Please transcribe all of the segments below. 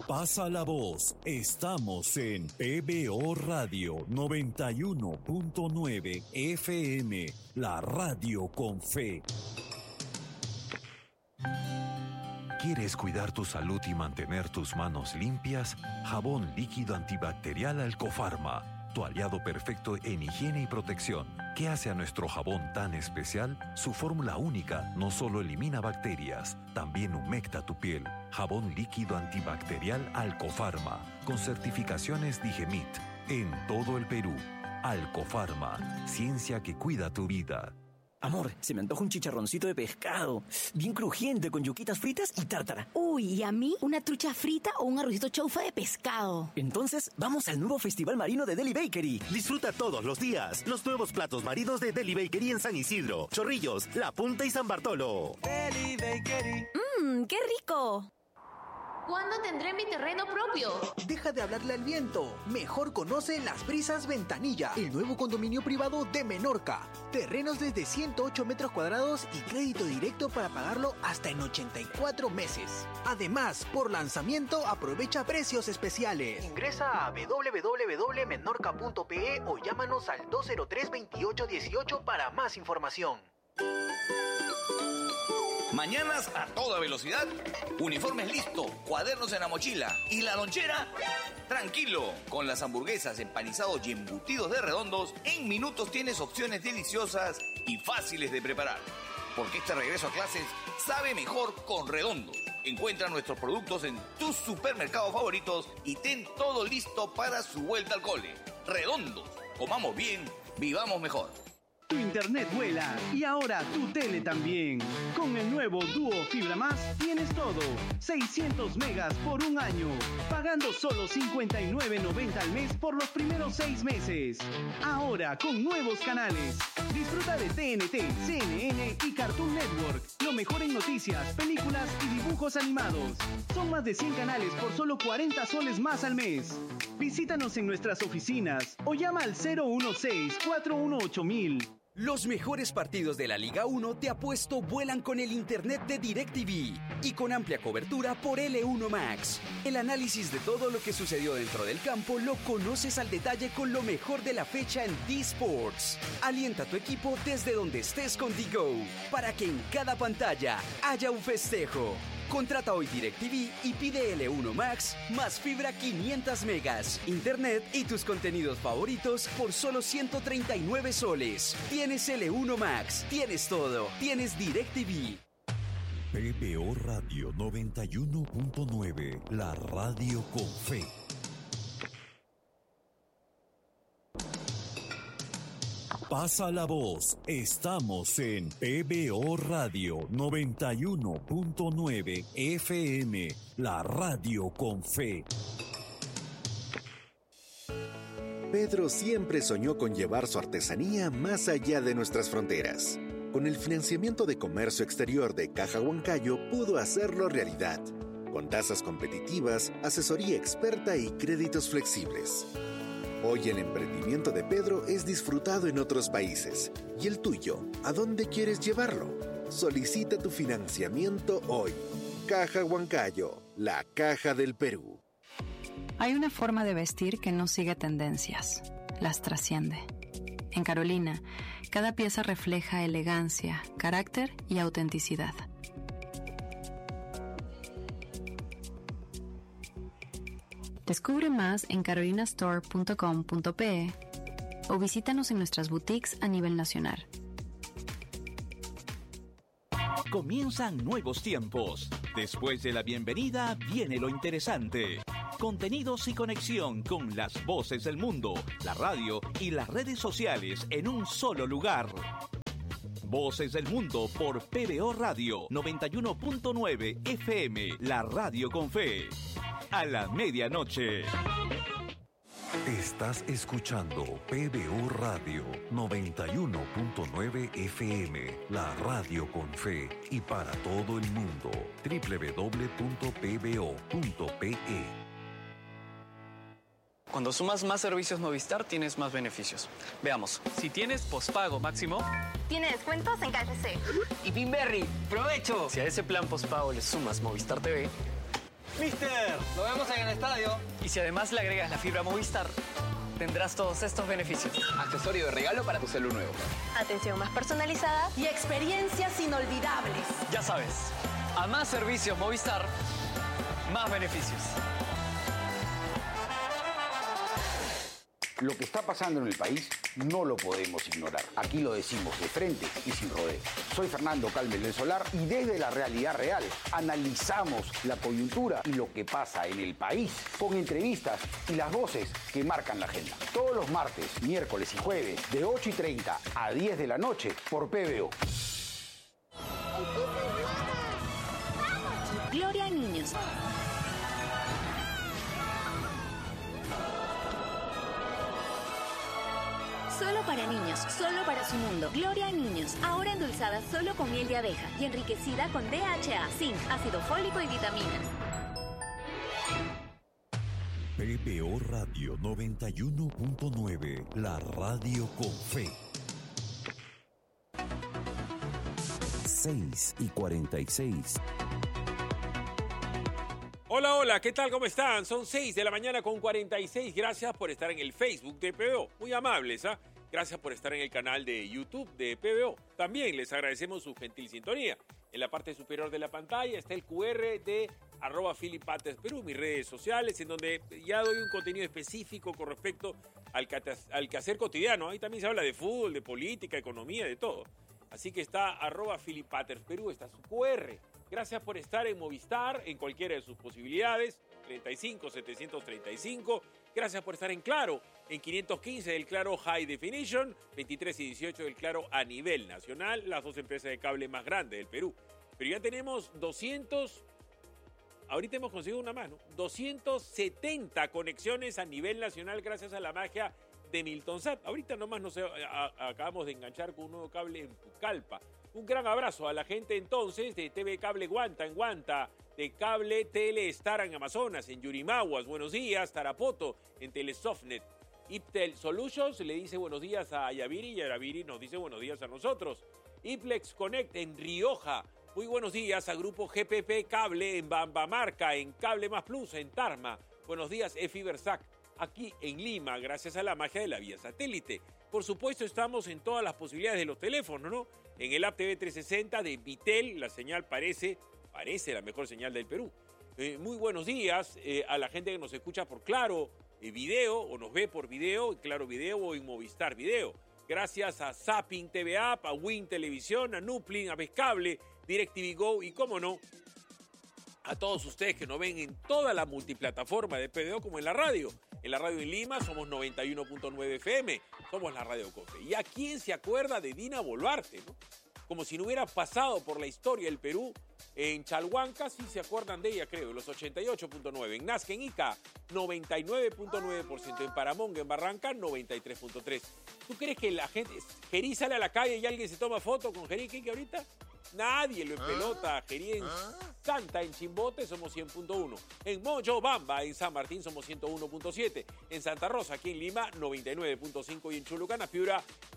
Pasa la voz. Estamos en PBO Radio 91.9 FM, la radio con fe. ¿Quieres cuidar tu salud y mantener tus manos limpias? Jabón líquido antibacterial Alcofarma, tu aliado perfecto en higiene y protección. ¿Qué hace a nuestro jabón tan especial? Su fórmula única no solo elimina bacterias, también humecta tu piel. Jabón líquido antibacterial Alcofarma, con certificaciones Digemit, en todo el Perú. Alcofarma, ciencia que cuida tu vida. Amor, se me antoja un chicharroncito de pescado, bien crujiente, con yuquitas fritas y tártara. Uy, ¿y a mí? ¿Una trucha frita o un arrocito chaufa de pescado? Entonces, vamos al nuevo Festival Marino de Deli Bakery. Disfruta todos los días los nuevos platos marinos de Deli Bakery en San Isidro, Chorrillos, La Punta y San Bartolo. Deli Bakery. ¡Qué rico! ¿Cuándo tendré mi terreno propio? Deja de hablarle al viento. Mejor conoce Las Brisas Ventanilla, el nuevo condominio privado de Menorca. Terrenos desde 108 metros cuadrados y crédito directo para pagarlo hasta en 84 meses. Además, por lanzamiento, aprovecha precios especiales. Ingresa a www.menorca.pe o llámanos al 203-2818 para más información. Mañanas a toda velocidad, uniformes listos, cuadernos en la mochila y la lonchera. Tranquilo, con las hamburguesas, empanizados y embutidos de Redondos, en minutos tienes opciones deliciosas y fáciles de preparar. Porque este regreso a clases sabe mejor con Redondos. Encuentra nuestros productos en tus supermercados favoritos y ten todo listo para su vuelta al cole. Redondos, comamos bien, vivamos mejor. Tu internet vuela y ahora tu tele también. Con el nuevo Duo Fibra Más tienes todo. 600 megas por un año, pagando solo $59.90 al mes por los primeros 6 meses. Ahora con nuevos canales. Disfruta de TNT, CNN y Cartoon Network. Lo mejor en noticias, películas y dibujos animados. Son más de 100 canales por solo 40 soles más al mes. Visítanos en nuestras oficinas o llama al 016-418-1000. Los mejores partidos de la Liga 1 te apuesto vuelan con el internet de DirecTV y con amplia cobertura por L1 Max. El análisis de todo lo que sucedió dentro del campo lo conoces al detalle con lo mejor de la fecha en D-Sports. Alienta a tu equipo desde donde estés con DiGo para que en cada pantalla haya un festejo. Contrata hoy DirecTV y pide L1 Max más fibra 500 megas, internet y tus contenidos favoritos por solo 139 soles. Tienes L1 Max, tienes todo, tienes DirecTV. PBO Radio 91.9, la radio con fe. Pasa la voz. Estamos en PBO Radio 91.9 FM, la radio con fe. Pedro siempre soñó con llevar su artesanía más allá de nuestras fronteras. Con el financiamiento de comercio exterior de Caja Huancayo pudo hacerlo realidad, con tasas competitivas, asesoría experta y créditos flexibles. Hoy el emprendimiento de Pedro es disfrutado en otros países. ¿Y el tuyo? ¿A dónde quieres llevarlo? Solicita tu financiamiento hoy. Caja Huancayo, la caja del Perú. Hay una forma de vestir que no sigue tendencias, las trasciende. En Carolina, cada pieza refleja elegancia, carácter y autenticidad. Descubre más en carolinastore.com.pe o visítanos en nuestras boutiques a nivel nacional. Comienzan nuevos tiempos. Después de la bienvenida viene lo interesante. Contenidos y conexión con las voces del mundo, la radio y las redes sociales en un solo lugar. Voces del Mundo por PBO Radio 91.9 FM, la radio con fe. A la medianoche. Estás escuchando PBO Radio 91.9 FM, la radio con fe y para todo el mundo. www.pbo.pe. Cuando sumas más servicios Movistar, tienes más beneficios. Veamos. Si tienes pospago máximo, tiene descuentos en KFC. Y Pinberry, ¡provecho! Si a ese plan pospago le sumas Movistar TV, Mister, Lo vemos en el estadio. Y si además le agregas la fibra Movistar, tendrás todos estos beneficios. Accesorio de regalo para tu celu nuevo. Atención más personalizada y experiencias inolvidables. Ya sabes, a más servicios Movistar, más beneficios. Lo que está pasando en el país no lo podemos ignorar. Aquí lo decimos de frente y sin rodeos. Soy Fernando Calmes del Solar y desde la realidad real analizamos la coyuntura y lo que pasa en el país con entrevistas y las voces que marcan la agenda. Todos los martes, miércoles y jueves de 8:30 a 10 de la noche por PBO. Gloria a niños. Solo para niños, solo para su mundo. Gloria a niños, ahora endulzada solo con miel de abeja y enriquecida con DHA, zinc, ácido fólico y vitaminas. PBO Radio 91.9, la radio con fe. 6:46. Hola, hola, ¿qué tal? ¿Cómo están? Son 6 de la mañana con 46. Gracias por estar en el Facebook de PBO. Muy amables, ¿ah? Gracias por estar en el canal de YouTube de PBO. También les agradecemos su gentil sintonía. En la parte superior de la pantalla está el QR de @PhilipPatersPerú, mis redes sociales, en donde ya doy un contenido específico con respecto al quehacer cotidiano. Ahí también se habla de fútbol, de política, economía, de todo. Así que está @PhilipPatersPerú, está su QR. Gracias por estar en Movistar, en cualquiera de sus posibilidades, 35, 735. Gracias por estar en Claro, en 515 del Claro High Definition, 23 y 18 del Claro a nivel nacional, las dos empresas de cable más grandes del Perú. Pero ya tenemos 200, ahorita hemos conseguido una más, ¿no? 270 conexiones a nivel nacional gracias a la magia de Miltonsat. Ahorita nomás acabamos de enganchar con un nuevo cable en Pucallpa. Un gran abrazo a la gente entonces de TV Cable Guanta en Guanta, de Cable Telestar en Amazonas, en Yurimaguas, buenos días, Tarapoto, en Telesoftnet. Iptel Solutions le dice buenos días a Yaviri y Yaviri nos dice buenos días a nosotros. Iplex Connect en Rioja, muy buenos días a Grupo GPP Cable en Bambamarca, en Cable Más Plus, en Tarma. Buenos días, Efibersac, aquí en Lima, gracias a la magia de la vía satélite. Por supuesto, estamos en todas las posibilidades de los teléfonos, ¿no? En el app TV 360 de Vitel, la señal parece la mejor señal del Perú. Muy buenos días a la gente que nos escucha por Claro Video o nos ve por video, Claro Video o en Movistar Video. Gracias a Zapping TV App, a Win Televisión, a Nuplin, a Pescable, DirecTV Go y, cómo no, a todos ustedes que nos ven en toda la multiplataforma de PBO como en la radio. En la radio en Lima somos 91.9 FM, somos la Radio Cofe. ¿Y a quién se acuerda de Dina Boluarte, no? Como si no hubiera pasado por la historia del Perú. En Chalhuanca sí se acuerdan de ella, creo, los 88.9. En Nazca, en Ica, 99.9%. En Paramonga, en Barranca, 93.3%. ¿Tú crees que la gente, Gerí sale a la calle y alguien se toma foto con Gerí Quique ahorita? Nadie lo empelota. Gerí en Santa, en Chimbote, somos 100.1. En Moyobamba, en San Martín, somos 101.7. En Santa Rosa, aquí en Lima, 99.5. Y en Chulucana, Piura,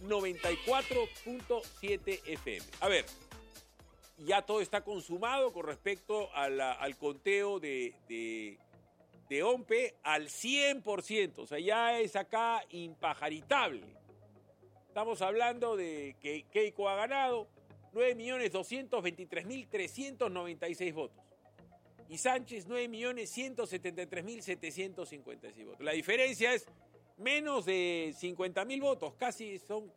94.7 FM. A ver, ya todo está consumado con respecto al conteo de OMPE al 100%. O sea, ya es acá impajaritable. Estamos hablando de que Keiko ha ganado 9.223.396 votos. Y Sánchez, 9.173.756 votos. La diferencia es menos de 50.000 votos, casi son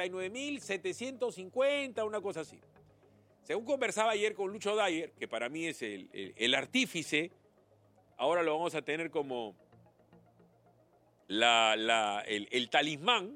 49.750, una cosa así. Según conversaba ayer con Lucho Dyer, que para mí es el artífice, ahora lo vamos a tener como el talismán.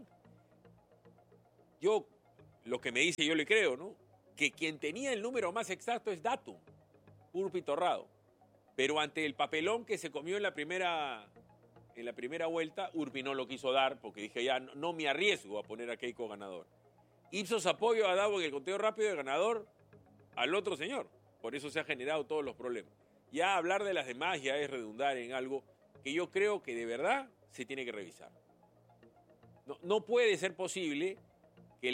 Yo, lo que me dice, yo le creo, ¿no? Que quien tenía el número más exacto es Datum, Urpi Torrado. Pero ante el papelón que se comió en la primera vuelta, Urpi no lo quiso dar porque dije ya no me arriesgo a poner a Keiko ganador. Ipsos apoyo ha dado en el conteo rápido de ganador al otro señor. Por eso se han generado todos los problemas. Ya hablar de las demás ya es redundar en algo que yo creo que de verdad se tiene que revisar. No puede ser posible que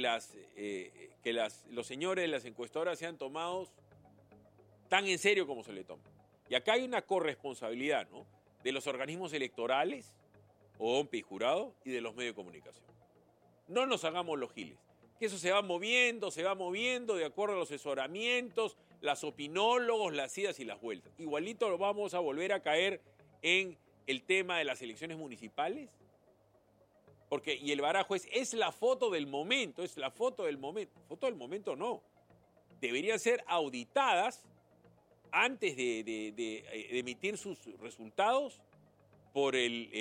los señores de las encuestadoras sean tomados tan en serio como se le toma. Y acá hay una corresponsabilidad, ¿no?, de los organismos electorales, OMPE y jurado, y de los medios de comunicación. No nos hagamos los giles, que eso se va moviendo de acuerdo a los asesoramientos, las opinólogos, las idas y las vueltas. Igualito lo vamos a volver a caer en el tema de las elecciones municipales. Porque, y el barajo es la foto del momento, es la foto del momento. Foto del momento no. Deberían ser auditadas antes de emitir sus resultados por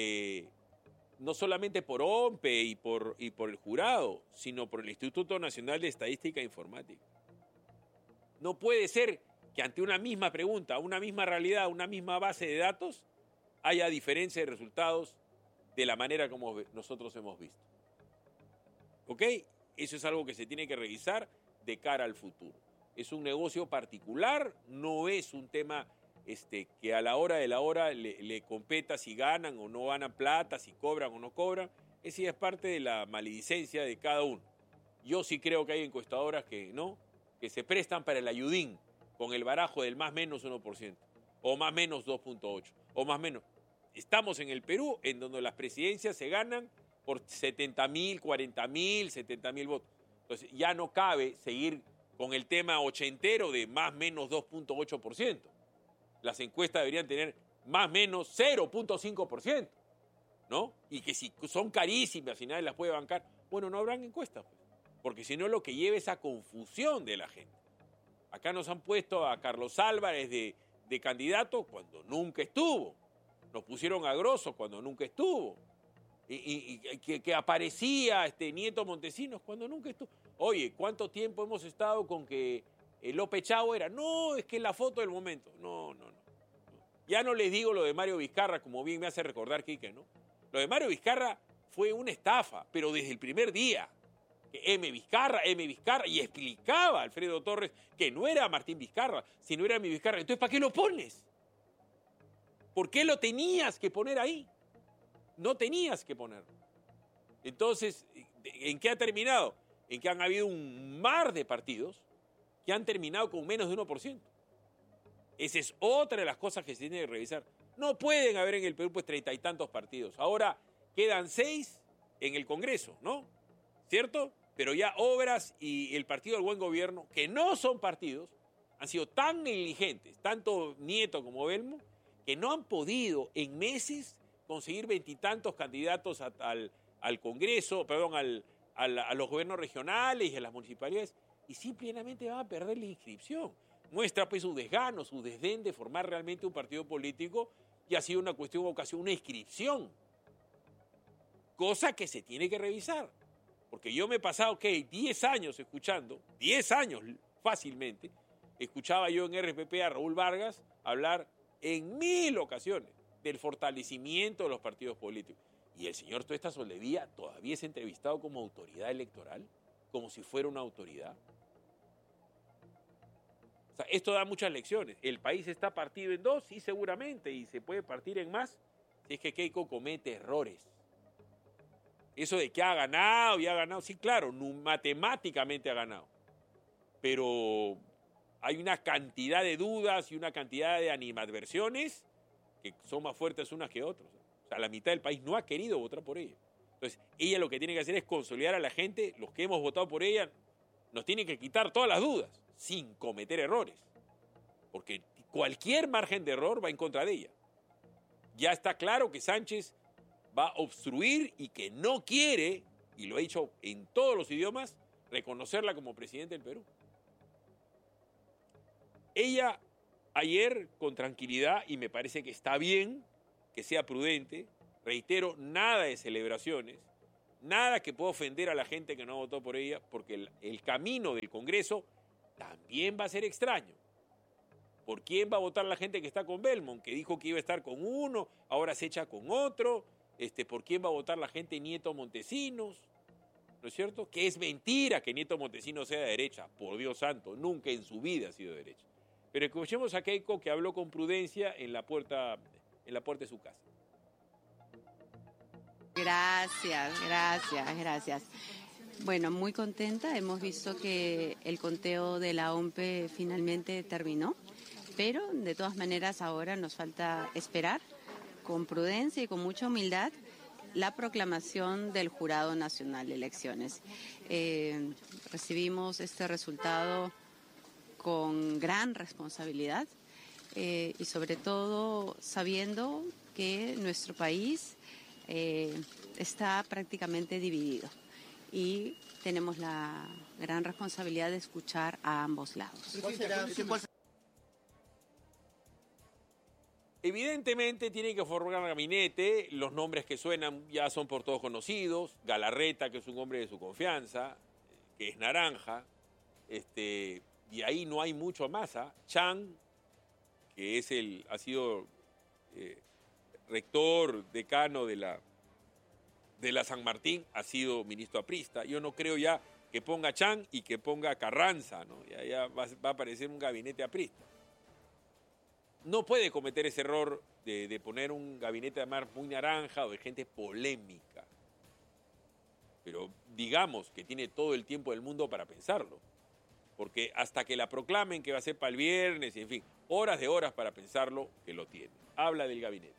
no solamente por OMPE y por el jurado, sino por el Instituto Nacional de Estadística e Informática. No puede ser que ante una misma pregunta, una misma realidad, una misma base de datos, haya diferencia de resultados de la manera como nosotros hemos visto. ¿Ok? Eso es algo que se tiene que revisar de cara al futuro. Es un negocio particular, no es un tema que a la hora de la hora le competa si ganan o no ganan plata, si cobran o no cobran. Esa es parte de la maledicencia de cada uno. Yo sí creo que hay encuestadoras que se prestan para el ayudín con el barajo del más menos 1%, o más menos 2.8, o más menos. Estamos en el Perú, en donde las presidencias se ganan por 70.000, 40.000, 70.000 votos. Entonces ya no cabe seguir con el tema ochentero de más menos 2.8%. Las encuestas deberían tener más menos 0.5%, ¿no? Y que si son carísimas y nadie las puede bancar, bueno, no habrán encuestas, pues, porque si no lo que lleva es a confusión de la gente. Acá nos han puesto a Carlos Álvarez de candidato cuando nunca estuvo. Nos pusieron a Grosso cuando nunca estuvo. Y que aparecía Nieto Montesinos cuando nunca estuvo. Oye, ¿cuánto tiempo hemos estado con que López Chao era? No, es que es la foto del momento. No. Ya no les digo lo de Mario Vizcarra, como bien me hace recordar Quique, ¿no? Lo de Mario Vizcarra fue una estafa, pero desde el primer día. M. Vizcarra, y explicaba a Alfredo Torres que no era Martín Vizcarra, sino era mi Vizcarra. Entonces, ¿para qué lo pones? ¿Por qué lo tenías que poner ahí? No tenías que ponerlo. Entonces, ¿en qué ha terminado? En que han habido un mar de partidos que han terminado con menos de 1%. Esa es otra de las cosas que se tiene que revisar. No pueden haber en el Perú pues 30 y tantos partidos. Ahora quedan 6 en el Congreso, ¿no? ¿Cierto? Pero ya Obras y el Partido del Buen Gobierno, que no son partidos, han sido tan negligentes, tanto Nieto como Belmo, que no han podido en meses conseguir 20 y tantos candidatos al Congreso, a los gobiernos regionales y a las municipalidades, y simplemente van a perder la inscripción. Muestra pues su desgano, su desdén de formar realmente un partido político, y ha sido una cuestión de ocasión, una inscripción. Cosa que se tiene que revisar. Porque yo me he pasado, 10 años escuchando, 10 años fácilmente, escuchaba yo en RPP a Raúl Vargas hablar en 1000 ocasiones del fortalecimiento de los partidos políticos. Y el señor Tuesta Soldevilla todavía es entrevistado como autoridad electoral, como si fuera una autoridad. O sea, esto da muchas lecciones. El país está partido en dos, sí, seguramente, y se puede partir en más si es que Keiko comete errores. Eso de que ha ganado y ha ganado, sí, claro, matemáticamente ha ganado. Pero hay una cantidad de dudas y una cantidad de animadversiones que son más fuertes unas que otras. O sea, la mitad del país no ha querido votar por ella. Entonces, ella lo que tiene que hacer es consolidar a la gente, los que hemos votado por ella, nos tiene que quitar todas las dudas, sin cometer errores. Porque cualquier margen de error va en contra de ella. Ya está claro que Sánchez va a obstruir y que no quiere, y lo ha dicho en todos los idiomas, reconocerla como presidente del Perú. Ella ayer, con tranquilidad, y me parece que está bien, que sea prudente, reitero, nada de celebraciones, nada que pueda ofender a la gente que no votó por ella, porque el camino del Congreso también va a ser extraño. ¿Por quién va a votar la gente que está con Belmont, que dijo que iba a estar con uno, ahora se echa con otro? ¿Por quién va a votar la gente Nieto Montesinos? ¿No es cierto? Que es mentira que Nieto Montesinos sea de derecha, por Dios santo, nunca en su vida ha sido de derecha. Pero escuchemos a Keiko, que habló con prudencia en la puerta de su casa. Gracias. Bueno, muy contenta. Hemos visto que el conteo de la OMPE finalmente terminó. Pero de todas maneras ahora nos falta esperar con prudencia y con mucha humildad la proclamación del Jurado Nacional de Elecciones. Recibimos este resultado con gran responsabilidad y sobre todo sabiendo que nuestro país está prácticamente dividido y tenemos la gran responsabilidad de escuchar a ambos lados. Evidentemente tienen que formar un gabinete, los nombres que suenan ya son por todos conocidos, Galarreta, que es un hombre de su confianza, que es naranja, y ahí no hay mucho más, Chang, que es ha sido rector, decano de la San Martín, ha sido ministro aprista. Yo no creo ya que ponga Chang y que ponga Carranza, ¿no? Ya va a aparecer un gabinete aprista. No puede cometer ese error de poner un gabinete además muy naranja o de gente polémica. Pero digamos que tiene todo el tiempo del mundo para pensarlo. Porque hasta que la proclamen que va a ser para el viernes, y en fin, horas de horas para pensarlo, que lo tiene. Habla del gabinete.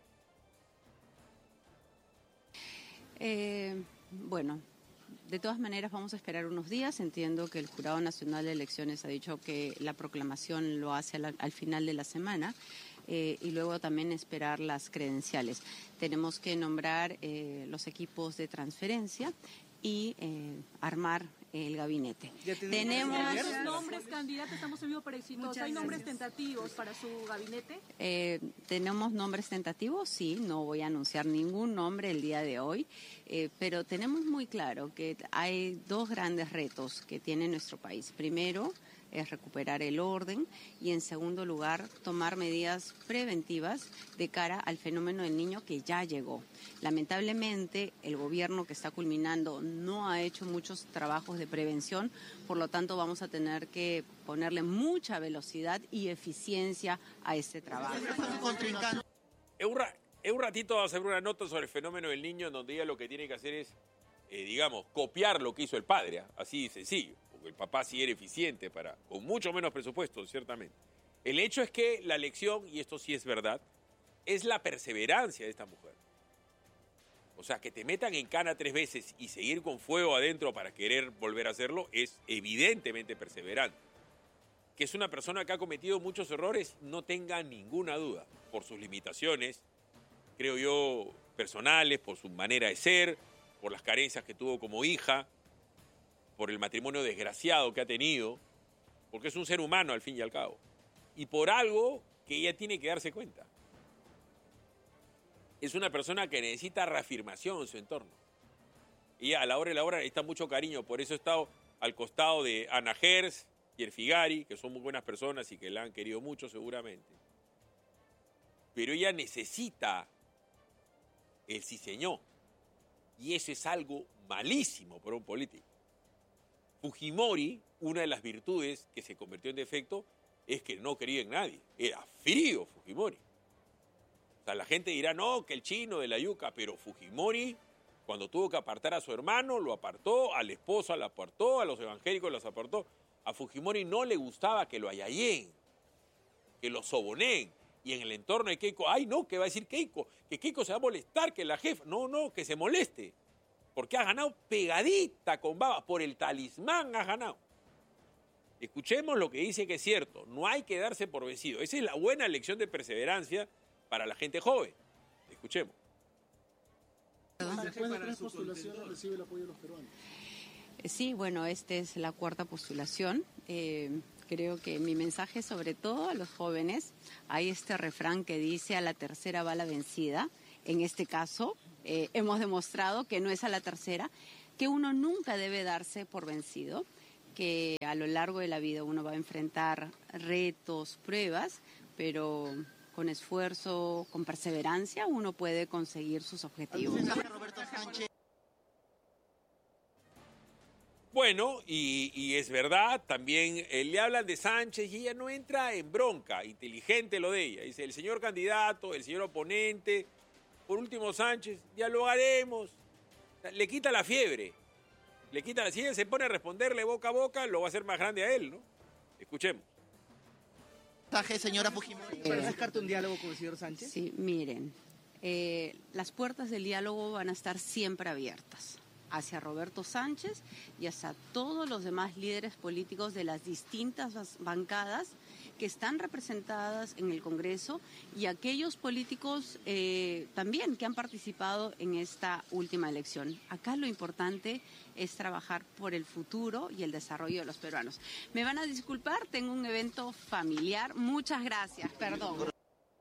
Bueno, de todas maneras vamos a esperar unos días. Entiendo que el Jurado Nacional de Elecciones ha dicho que la proclamación lo hace al final de la semana y luego también esperar las credenciales. Tenemos que nombrar los equipos de transferencia y armar el gabinete. Tenemos nombres candidatos, estamos en vivo para Éxitos. ¿Hay nombres tentativos para su gabinete? Tenemos nombres tentativos, sí, no voy a anunciar ningún nombre el día de hoy, pero tenemos muy claro que hay dos grandes retos que tiene nuestro país. Primero, es recuperar el orden y en segundo lugar tomar medidas preventivas de cara al fenómeno del niño que ya llegó. Lamentablemente el gobierno que está culminando no ha hecho muchos trabajos de prevención, por lo tanto vamos a tener que ponerle mucha velocidad y eficiencia a este trabajo. En un ratito vamos a hacer una nota sobre el fenómeno del niño en donde ella lo que tiene que hacer es, copiar lo que hizo el padre, así de sencillo. El papá sí era eficiente con mucho menos presupuesto, ciertamente. El hecho es que la lección, y esto sí es verdad, es la perseverancia de esta mujer. O sea, que te metan en cana 3 veces y seguir con fuego adentro para querer volver a hacerlo es evidentemente perseverante. Que es una persona que ha cometido muchos errores, no tenga ninguna duda, por sus limitaciones, creo yo, personales, por su manera de ser, por las carencias que tuvo como hija, por el matrimonio desgraciado que ha tenido, porque es un ser humano al fin y al cabo, y por algo que ella tiene que darse cuenta. Es una persona que necesita reafirmación en su entorno. Ella a la hora de la hora necesita mucho cariño, por eso he estado al costado de Ana Gers y el Figari, que son muy buenas personas y que la han querido mucho seguramente. Pero ella necesita el sí señor, y eso es algo malísimo para un político. Fujimori, una de las virtudes que se convirtió en defecto es que no quería en nadie. Era frío Fujimori. O sea, la gente dirá, no, que el chino de la yuca, pero Fujimori, cuando tuvo que apartar a su hermano, lo apartó, a la esposa la apartó, a los evangélicos los apartó. A Fujimori no le gustaba que lo ayayén, que lo sobonen. Y en el entorno de Keiko, ay no, ¿qué va a decir Keiko? Que Keiko se va a molestar, que la jefa, no, que se moleste. Porque ha ganado pegadita con baba, por el talismán ha ganado. Escuchemos lo que dice que es cierto, no hay que darse por vencido. Esa es la buena lección de perseverancia para la gente joven. Escuchemos. Después de 3 postulaciones recibe el apoyo de los peruanos. Sí, bueno, esta es la 4ª postulación. Creo que mi mensaje, sobre todo a los jóvenes, hay este refrán que dice a la tercera va la vencida. En este caso, hemos demostrado que no es a la tercera, que uno nunca debe darse por vencido, que a lo largo de la vida uno va a enfrentar retos, pruebas, pero con esfuerzo, con perseverancia, uno puede conseguir sus objetivos. Bueno, y es verdad, también le hablan de Sánchez y ella no entra en bronca, inteligente lo de ella. Dice, el señor candidato, el señor oponente, por último Sánchez, dialogaremos. Le quita la fiebre, si ella se pone a responderle boca a boca, lo va a hacer más grande a él, ¿no? Escuchemos. reportaje, señora Fujimori. ¿Pero descarta un diálogo con el señor Sánchez? Sí, miren, las puertas del diálogo van a estar siempre abiertas hacia Roberto Sánchez y hacia todos los demás líderes políticos de las distintas bancadas que están representadas en el Congreso y aquellos políticos también que han participado en esta última elección. Acá lo importante es trabajar por el futuro y el desarrollo de los peruanos. Me van a disculpar, tengo un evento familiar. Muchas gracias, perdón.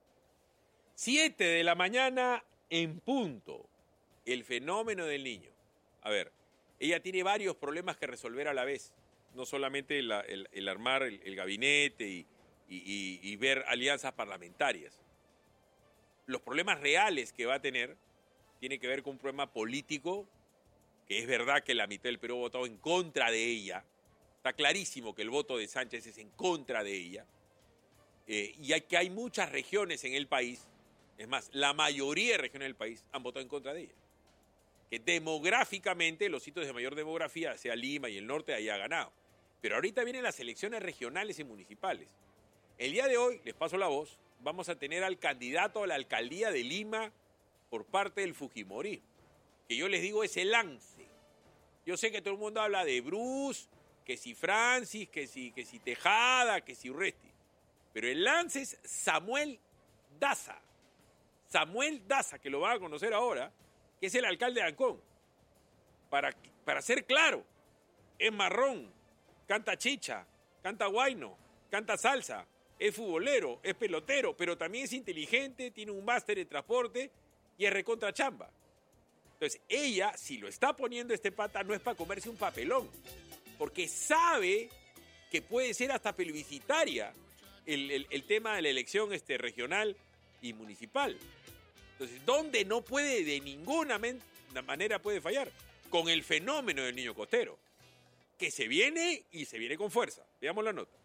7 de la mañana en punto. El fenómeno del niño. A ver, ella tiene varios problemas que resolver a la vez. No solamente el armar el gabinete y ver alianzas parlamentarias. Los problemas reales que va a tener tienen que ver con un problema político, que es verdad que la mitad del Perú ha votado en contra de ella. Está clarísimo que el voto de Sánchez es en contra de ella. Y que hay muchas regiones en el país, es más, la mayoría de regiones del país han votado en contra de ella. Que demográficamente, los sitios de mayor demografía, sea Lima y el norte, haya ganado. Pero ahorita vienen las elecciones regionales y municipales. El día de hoy, les paso la voz, vamos a tener al candidato a la alcaldía de Lima por parte del Fujimorismo, que yo les digo es el lance. Yo sé que todo el mundo habla de Bruce, que si Francis, que si Tejada, que si Urresti, pero el lance es Samuel Daza. Samuel Daza, que lo van a conocer ahora, que es el alcalde de Ancón. Para ser claro, es marrón, canta chicha, canta guayno, canta salsa, es futbolero, es pelotero, pero también es inteligente, tiene un máster en transporte y es recontra chamba. Entonces, ella, si lo está poniendo este pata, no es para comerse un papelón, porque sabe que puede ser hasta plebiscitaria el tema de la elección regional y municipal. Entonces, ¿dónde no puede de ninguna manera puede fallar? Con el fenómeno del niño costero, que se viene y se viene con fuerza. Veamos la nota.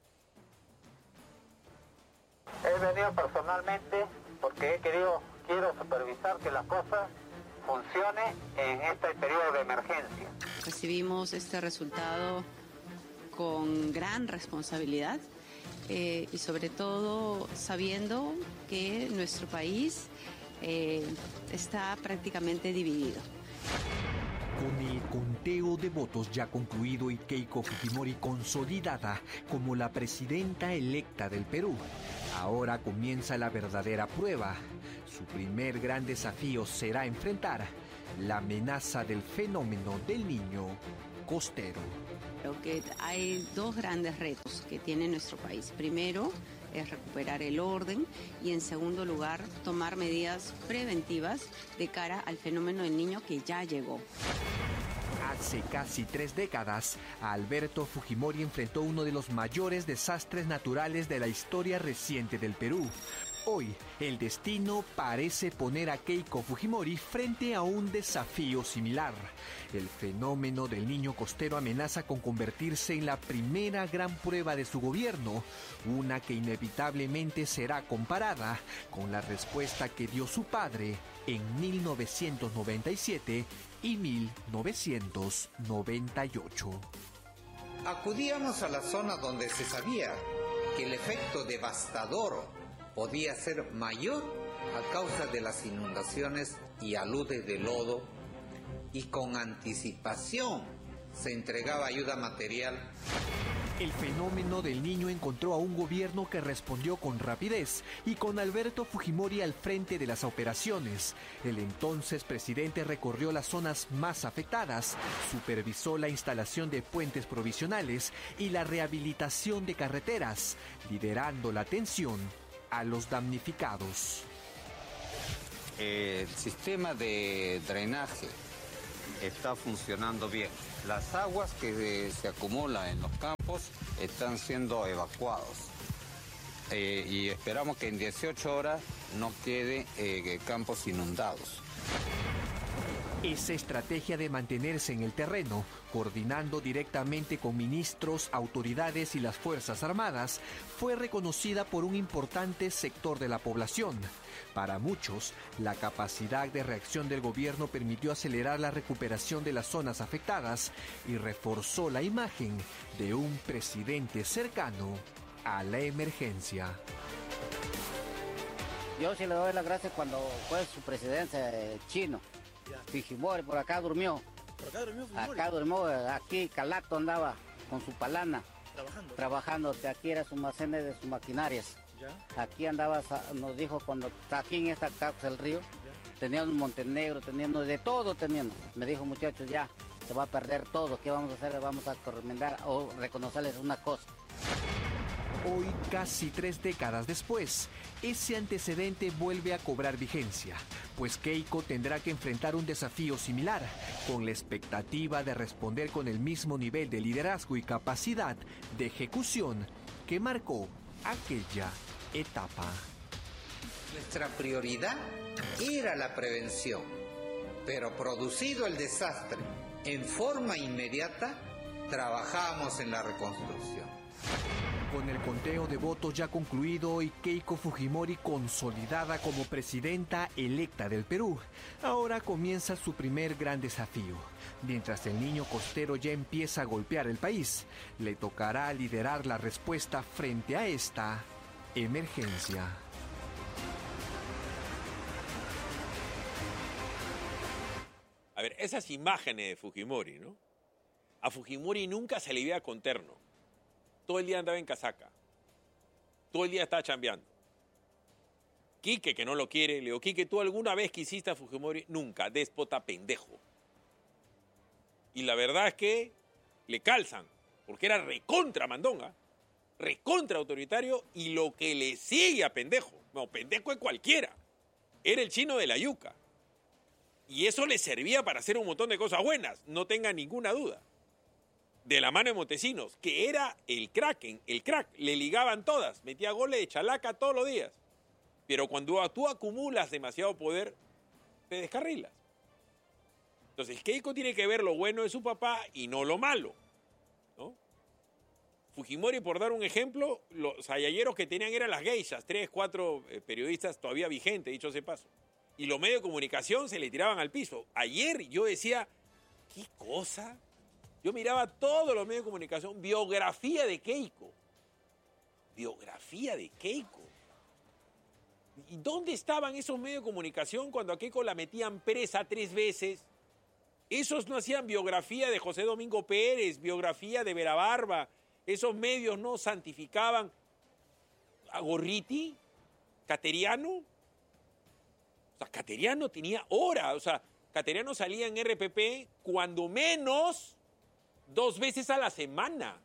He venido personalmente porque quiero supervisar que las cosas funcionen en este periodo de emergencia. Recibimos este resultado con gran responsabilidad y sobre todo sabiendo que nuestro país está prácticamente dividido. Con el conteo de votos ya concluido y Keiko Fujimori consolidada como la presidenta electa del Perú, ahora comienza la verdadera prueba. Su primer gran desafío será enfrentar la amenaza del fenómeno del niño costero. Creo que hay dos grandes retos que tiene nuestro país. Primero, es recuperar el orden y en segundo lugar, tomar medidas preventivas de cara al fenómeno del niño que ya llegó. Hace casi 3 décadas, Alberto Fujimori enfrentó uno de los mayores desastres naturales de la historia reciente del Perú. Hoy, el destino parece poner a Keiko Fujimori frente a un desafío similar. El fenómeno del niño costero amenaza con convertirse en la primera gran prueba de su gobierno, una que inevitablemente será comparada con la respuesta que dio su padre en 1997 y 1998. Acudíamos a la zona donde se sabía que el efecto devastador podía ser mayor a causa de las inundaciones y aludes de lodo, y con anticipación se entregaba ayuda material. El fenómeno del niño encontró a un gobierno que respondió con rapidez y con Alberto Fujimori al frente de las operaciones. El entonces presidente recorrió las zonas más afectadas, supervisó la instalación de puentes provisionales y la rehabilitación de carreteras, liderando la atención a los damnificados. El sistema de drenaje está funcionando bien. Las aguas que se acumulan en los campos están siendo evacuados. Y esperamos que en 18 horas no queden campos inundados. Esa estrategia de mantenerse en el terreno, coordinando directamente con ministros, autoridades y las Fuerzas Armadas, fue reconocida por un importante sector de la población. Para muchos, la capacidad de reacción del gobierno permitió acelerar la recuperación de las zonas afectadas y reforzó la imagen de un presidente cercano a la emergencia. Yo sí le doy las gracias cuando fue su presidencia chino. Fujimori por acá durmió. ¿Por acá durmió Fujimori? Acá durmió, aquí Calato andaba con su palana. Trabajando, que aquí era su almacén de sus maquinarias. ¿Ya? Aquí andaba, nos dijo cuando aquí en esta causa del río, teníamos Montenegro, teníamos de todo teniendo. Me dijo, muchachos, ya, se va a perder todo, ¿qué vamos a hacer? Vamos a recomendar o reconocerles una cosa. Hoy, casi 3 décadas después, ese antecedente vuelve a cobrar vigencia, pues Keiko tendrá que enfrentar un desafío similar, con la expectativa de responder con el mismo nivel de liderazgo y capacidad de ejecución que marcó aquella etapa. Nuestra prioridad era la prevención, pero producido el desastre en forma inmediata, trabajamos en la reconstrucción. Con el conteo de votos ya concluido y Keiko Fujimori consolidada como presidenta electa del Perú, ahora comienza su primer gran desafío. Mientras el niño costero ya empieza a golpear el país, le tocará liderar la respuesta frente a esta emergencia. A ver, esas imágenes de Fujimori, ¿no? A Fujimori nunca se le veía con terno. Todo el día andaba en casaca. Todo el día estaba chambeando. Quique, que no lo quiere, le digo, Quique, ¿tú alguna vez quisiste a Fujimori? Nunca, déspota pendejo. Y la verdad es que le calzan, porque era recontra mandonga, recontra autoritario, y lo que le sigue a pendejo, no, pendejo es cualquiera, era el chino de la yuca. Y eso le servía para hacer un montón de cosas buenas, no tenga ninguna duda. De la mano de Montesinos, que era el crack, le ligaban todas, metía goles de chalaca todos los días. Pero cuando tú acumulas demasiado poder, te descarrilas. Entonces, Keiko tiene que ver lo bueno de su papá y no lo malo, ¿no? Fujimori, por dar un ejemplo, los ayayeros que tenían eran las geishas, 3, 4 periodistas todavía vigentes, dicho sea paso. Y los medios de comunicación se le tiraban al piso. Ayer yo decía, ¿qué cosa? Yo miraba todos los medios de comunicación, biografía de Keiko. Biografía de Keiko. ¿Y dónde estaban esos medios de comunicación cuando a Keiko la metían presa 3 veces? Esos no hacían biografía de José Domingo Pérez, biografía de Vera Barba. Esos medios no santificaban a Gorriti, Cateriano. O sea, Cateriano tenía hora. O sea, Cateriano salía en RPP cuando menos 2 veces a la semana.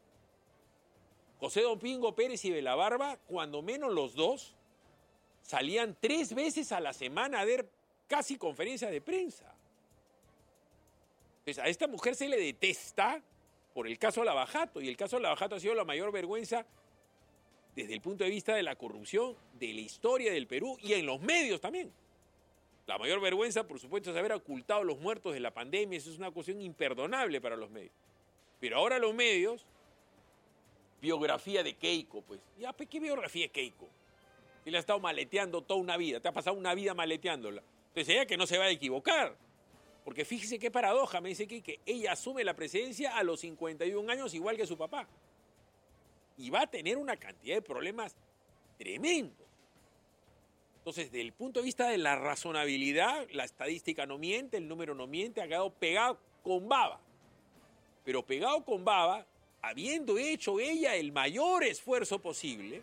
José Domingo Pérez y Vera Barba, cuando menos los dos, salían 3 veces a la semana a dar casi conferencias de prensa. Entonces, a esta mujer se le detesta por el caso Lavajato, y el caso Lavajato ha sido la mayor vergüenza desde el punto de vista de la corrupción de la historia del Perú y en los medios también. La mayor vergüenza, por supuesto, es haber ocultado los muertos de la pandemia. Eso es una cuestión imperdonable para los medios. Pero ahora los medios, biografía de Keiko, pues. Ya, ¿qué biografía de Keiko? Si le ha estado maleteando toda una vida, te ha pasado una vida maleteándola. Entonces ella que no se va a equivocar. Porque fíjese qué paradoja, me dice que ella asume la presidencia a los 51 años igual que su papá. Y va a tener una cantidad de problemas tremendos. Entonces, desde el punto de vista de la razonabilidad, la estadística no miente, el número no miente, ha quedado pegado con baba. Pero pegado con baba, habiendo hecho ella el mayor esfuerzo posible,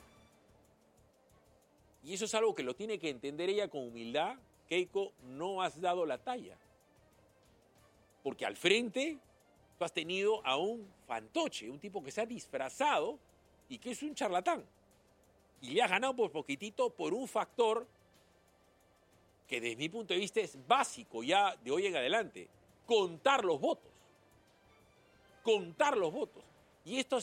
y eso es algo que lo tiene que entender ella con humildad, Keiko, no has dado la talla. Porque al frente tú has tenido a un fantoche, un tipo que se ha disfrazado y que es un charlatán. Y le has ganado por poquitito por un factor que desde mi punto de vista es básico ya de hoy en adelante. Contar los votos. Contar los votos. Y esto